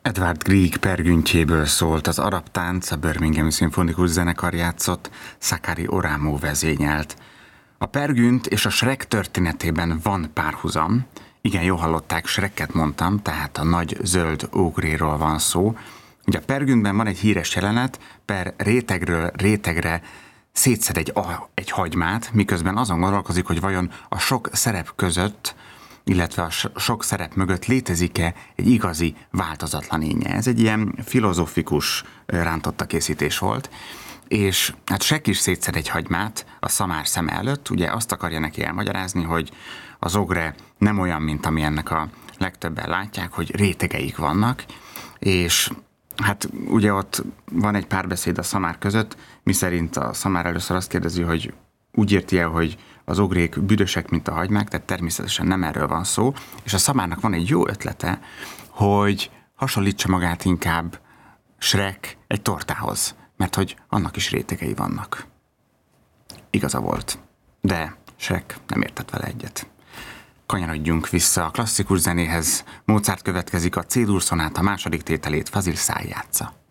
Edvard Grieg pergüntjéből szólt az arab tánc, a Birminghami Szimfonikus Zenekar játszott, Sakari Oramo vezényelt. A pergünt és a Shrek történetében van párhuzam. Igen, jól hallották, Shreket mondtam, tehát a nagy zöld ógréról van szó. Ugye a pergüntben van egy híres jelenet, Per rétegről rétegre szétszed egy hagymát, miközben azon gondolkozik, hogy vajon a sok szerep között, illetve a sok szerep mögött létezik-e egy igazi változatlan énje. Ez egy ilyen filozofikus rántotta készítés volt, és hát Shrek is szétszed egy hagymát a szamár szem előtt, ugye azt akarja neki elmagyarázni, hogy az ogre nem olyan, mint amilyennek a legtöbben látják, hogy rétegeik vannak, és hát ugye ott van egy párbeszéd a szamár között, miszerint a szamár először azt kérdezi, hogy úgy érti el, hogy az ogrék büdösek, mint a hagymák, tehát természetesen nem erről van szó, és a szamárnak van egy jó ötlete, hogy hasonlítsa magát inkább Shrek egy tortához, mert hogy annak is rétegei vannak. Igaza volt, de Shrek nem értett vele egyet. Kanyarodjunk vissza a klasszikus zenéhez. Mozart következik, a C-dur szonáta második tételét Fazil Say játsza.